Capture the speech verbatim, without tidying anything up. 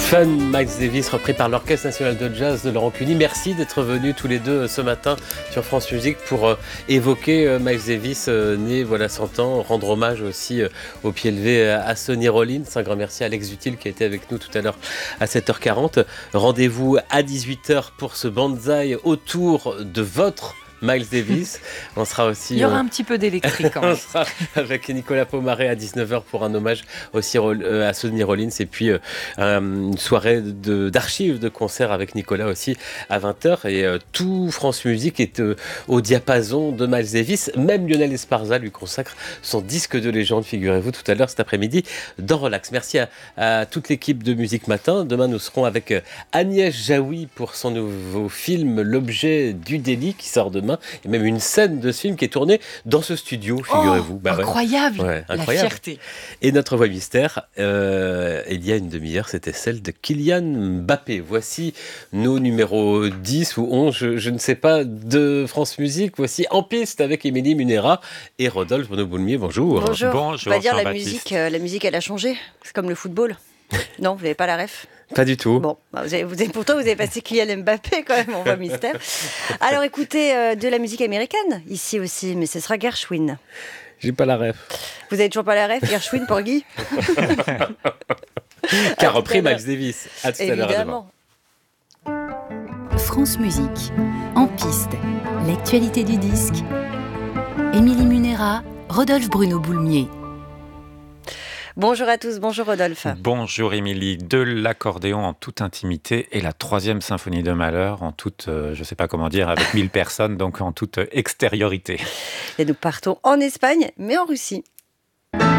Fun, Miles Davis, repris par l'Orchestre National de Jazz de Laurent Cuny. Merci d'être venus tous les deux ce matin sur France Musique pour euh, évoquer euh, Miles Davis, euh, né voilà cent ans, rendre hommage aussi euh, au pied levé euh, à Sonny Rollins. Un grand merci à Alex Dutil qui a été avec nous tout à l'heure à sept heures quarante. Rendez-vous à dix-huit heures pour ce banzai autour de votre Miles Davis. On sera aussi... Il y aura euh, un petit peu d'électrique quand même. on sera avec Nicolas Pomaré à dix-neuf heures pour un hommage aussi euh, à Sonny Rollins. Et puis euh, une soirée de, d'archives de concerts avec Nicolas aussi à vingt heures. Et euh, tout France Musique est euh, au diapason de Miles Davis. Même Lionel Esparza lui consacre son disque de légende, figurez-vous, tout à l'heure cet après-midi dans Relax. Merci à, à toute l'équipe de Musique Matin. Demain, nous serons avec euh, Agnès Jaoui pour son nouveau film L'objet du délit qui sort demain. Il y a même une scène de ce film qui est tournée dans ce studio, figurez-vous. Oh, bah ouais. incroyable, ouais, la incroyable. fierté. Et notre voix mystère, euh, il y a une demi-heure, c'était celle de Kylian Mbappé. Voici nos numéros dix ou onze, je, je ne sais pas, de France Musique. Voici En piste avec Émilie Munera et Rodolphe Bruno-Boulmier. Bonjour. Bonjour. Bonjour, On va dire la Jean-Baptiste. musique, euh, la musique elle a changé. C'est comme le football. Non, vous n'avez pas la ref. Pas du tout. Bon, bah vous avez, vous avez, pourtant vous avez passé Kylian Mbappé quand même, on voit mystère. Alors écoutez euh, de la musique américaine ici aussi, mais ce sera Gershwin. J'ai pas la ref. Vous avez toujours pas la ref, Gershwin pour Guy? Qui a repris Miles Davis. À tout à l'heure. Évidemment. France Musique, En piste, l'actualité du disque. Émilie Munera, Rodolphe Bruno-Boulmier. Bonjour à tous, bonjour Rodolphe. Bonjour Émilie, de l'accordéon en toute intimité et la troisième symphonie de Mahler en toute, euh, je ne sais pas comment dire, avec mille personnes, donc en toute extériorité. Et nous partons en Espagne, mais en Russie.